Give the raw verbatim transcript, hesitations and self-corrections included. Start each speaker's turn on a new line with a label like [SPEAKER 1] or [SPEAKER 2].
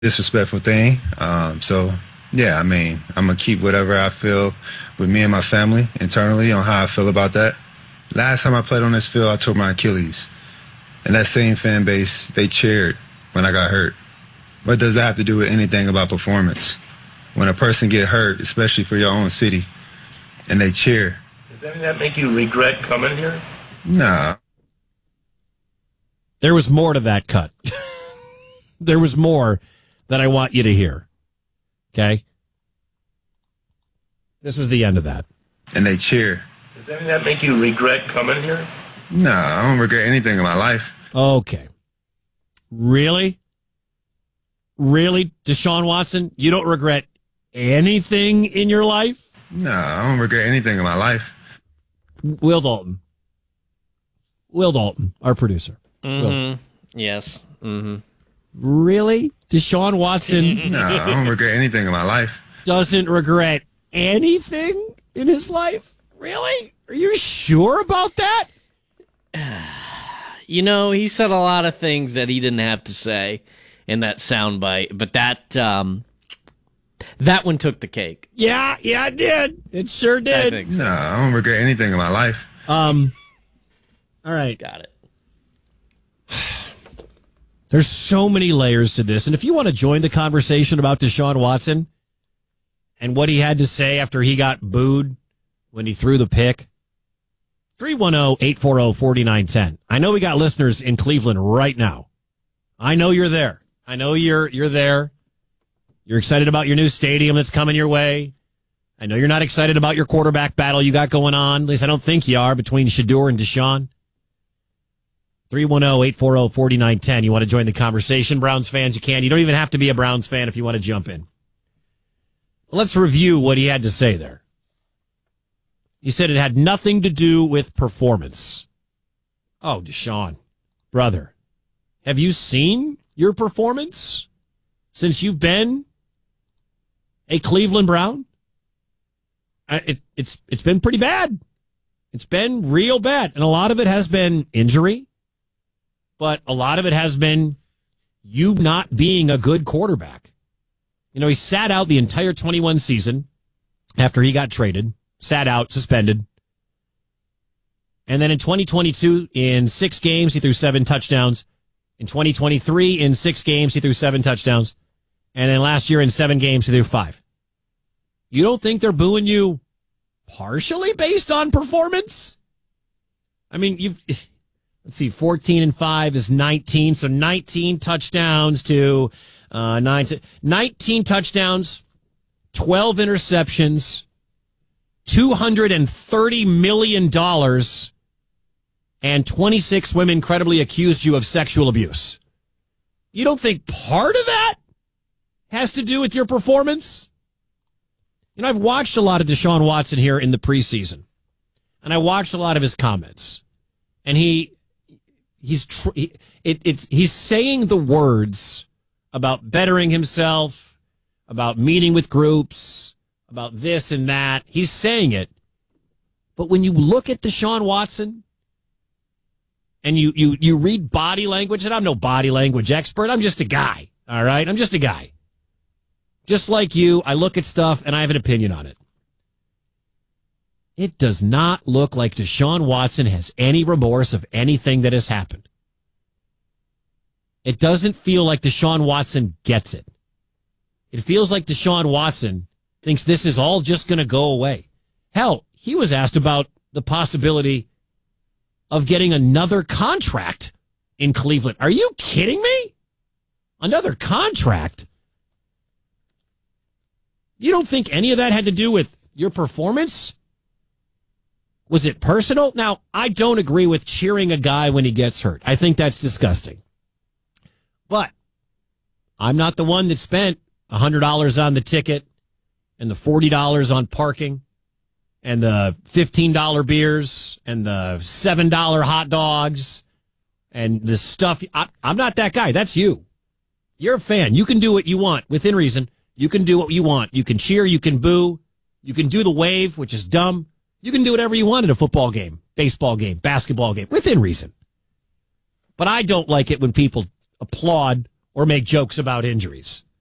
[SPEAKER 1] disrespectful thing. Um, so, yeah, I mean, I'm going to keep whatever I feel with me and my family internally on how I feel about that. Last time I played on this field, I tore my Achilles. And that same fan base, they cheered when I got hurt. What does that have to do with anything about performance? When a person get hurt, especially for your own city, and they cheer.
[SPEAKER 2] Does any of that make you regret coming here?
[SPEAKER 1] Nah.
[SPEAKER 3] There was more to that cut. There was more that I want you to hear. Okay? This was the end of that.
[SPEAKER 1] And they cheer.
[SPEAKER 2] Does any of that make you regret coming here?
[SPEAKER 1] Nah, I don't regret anything in my life.
[SPEAKER 3] Okay. Really? Really, Deshaun Watson? You don't regret anything in your life?
[SPEAKER 1] Nah, I don't regret anything in my life.
[SPEAKER 3] Will Dalton. Will Dalton, our producer.
[SPEAKER 4] Mm-hmm. Yes. Mm-hmm.
[SPEAKER 3] Really? Deshaun Watson
[SPEAKER 1] Nah, I don't regret anything in my life.
[SPEAKER 3] doesn't regret anything in his life? Really? Are you sure about that?
[SPEAKER 4] You know, he said a lot of things that he didn't have to say in that soundbite, but that um, that one took the cake.
[SPEAKER 3] Yeah, yeah, it did. It sure
[SPEAKER 4] I
[SPEAKER 3] did.
[SPEAKER 4] think so.
[SPEAKER 1] Nah, I don't regret anything in my life.
[SPEAKER 3] Um, all right.
[SPEAKER 4] Got it.
[SPEAKER 3] There's so many layers to this. And if you want to join the conversation about Deshaun Watson and what he had to say after he got booed when he threw the pick, three one zero, eight four zero, four nine one zero. I know we got listeners in Cleveland right now. I know you're there. I know you're you're there. You're excited about your new stadium that's coming your way. I know you're not excited about your quarterback battle you got going on. At least I don't think you are, between Shedeur and Deshaun. three one zero, eight four zero, four nine one zero. You want to join the conversation, Browns fans? You can. You don't even have to be a Browns fan if you want to jump in. Let's review what he had to say there. He said it had nothing to do with performance. Oh, Deshaun, brother, have you seen your performance since you've been a Cleveland Brown? It, it's it's been pretty bad. It's been real bad. And a lot of it has been injury, but a lot of it has been you not being a good quarterback. You know, he sat out the entire twenty-one season after he got traded. Sat out, suspended. And then in twenty twenty-two, in six games, he threw seven touchdowns. In twenty twenty-three, in six games, he threw seven touchdowns. And then last year, in seven games, he threw five. You don't think they're booing you partially based on performance? I mean, you've, let's see, fourteen and five is nineteen. So nineteen touchdowns to uh, nine to, nineteen touchdowns, twelve interceptions, two hundred thirty million dollars, and twenty-six women credibly accused you of sexual abuse. You don't think part of that has to do with your performance? You know, I've watched a lot of Deshaun Watson here in the preseason, and I watched a lot of his comments, and he he's tr- he, it, it's he's saying the words about bettering himself, about meeting with groups, about this and that. He's saying it. But when you look at Deshaun Watson and you, you, you read body language, and I'm no body language expert. I'm just a guy. All right. I'm just a guy. Just like you, I look at stuff and I have an opinion on it. It does not look like Deshaun Watson has any remorse of anything that has happened. It doesn't feel like Deshaun Watson gets it. It feels like Deshaun Watson thinks this is all just going to go away. Hell, he was asked about the possibility of getting another contract in Cleveland. Are you kidding me? Another contract? You don't think any of that had to do with your performance? Was it personal? Now, I don't agree with cheering a guy when he gets hurt. I think that's disgusting. But I'm not the one that spent one hundred dollars on the ticket and the forty dollars on parking and the fifteen dollars beers and the seven dollars hot dogs and the stuff. I, I'm not that guy. That's you. You're a fan. You can do what you want within reason. You can do what you want. You can cheer. You can boo. You can do the wave, which is dumb. You can do whatever you want in a football game, baseball game, basketball game, within reason. But I don't like it when people applaud or make jokes about injuries.